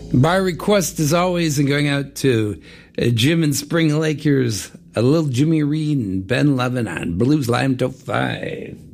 By request, as always, and going out to Jim and Spring Lakers, a little Jimmy Reed and Ben Levin on Blues Line Top 5.